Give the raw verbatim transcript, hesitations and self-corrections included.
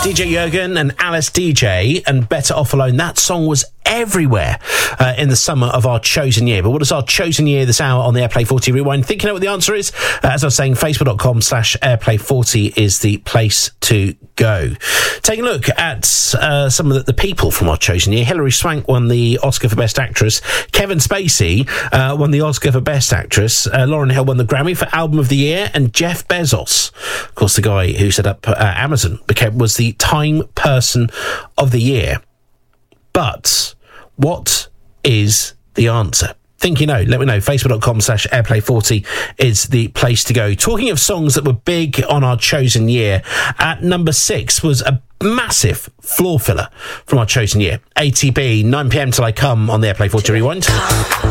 D J Jürgen and Alice D J and Better Off Alone. That song was everywhere uh, in the summer of our chosen year. But what is our chosen year this hour on the Airplay forty Rewind? Thinking out what the answer is? Uh, as I was saying, facebook.com slash Airplay forty is the place to go. Taking a look at uh, some of the, the people from our chosen year. Hilary Swank won the Oscar for Best Actress. Kevin Spacey uh, won the Oscar for Best Actress. Uh, Lauryn Hill won the Grammy for Album of the Year. And Jeff Bezos, of course, the guy who set up uh, Amazon, became was the Time Person of the Year. But what is the answer? Think you know, let me know. Facebook.com slash Airplay forty is the place to go. Talking of songs that were big on our chosen year, at number six was a massive floor filler from our chosen year. A T B, nine p.m. Till I Come on the Airplay forty Rewind.